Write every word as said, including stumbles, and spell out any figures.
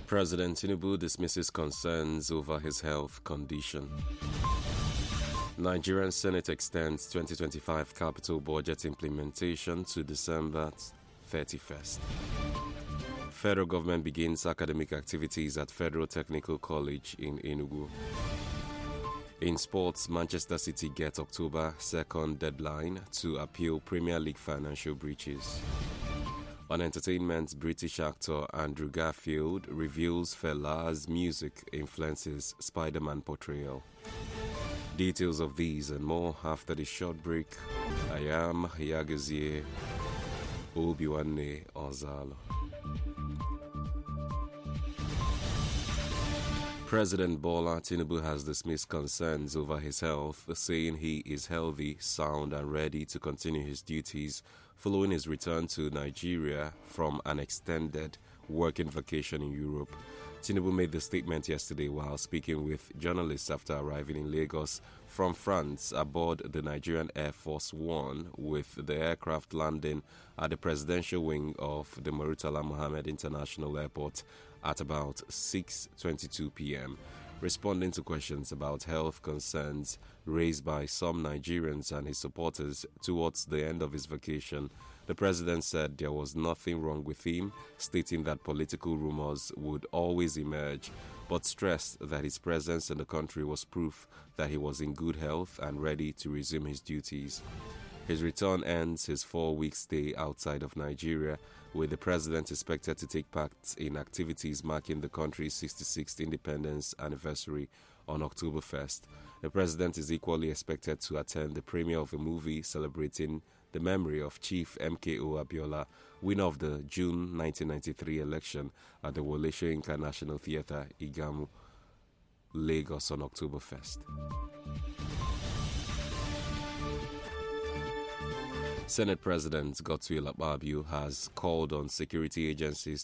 President Tinubu dismisses concerns over his health condition. Nigerian Senate extends twenty twenty-five capital budget implementation to December thirty-first. Federal government begins academic activities at Federal Technical College in Enugu. In sports, Manchester City get October second deadline to appeal Premier League financial breaches. On entertainment, British actor Andrew Garfield reveals Fela's music influences Spider-Man portrayal. Details of these and more after the short break. I am Yagazie Obiwane Ozalo. President Bola Tinubu has dismissed concerns over his health, saying he is healthy, sound, and ready to continue his duties following his return to Nigeria from an extended working vacation in Europe. Tinubu made the statement yesterday while speaking with journalists after arriving in Lagos from France aboard the Nigerian Air Force One, with the aircraft landing at the presidential wing of the Murtala Mohammed International Airport at about six twenty-two p.m. Responding to questions about health concerns raised by some Nigerians and his supporters towards the end of his vacation, the president said there was nothing wrong with him, stating that political rumors would always emerge, but stressed that his presence in the country was proof that he was in good health and ready to resume his duties. His return ends his four-week stay outside of Nigeria, with the president expected to take part in activities marking the country's sixty-sixth independence anniversary on October first. The president is equally expected to attend the premiere of a movie celebrating the memory of Chief M K O Abiola, winner of the June nineteen ninety-three election at the Wole Soyinka National Theatre, Igamu, Lagos on October first. Senate President Godswill Akpabio has called on security agencies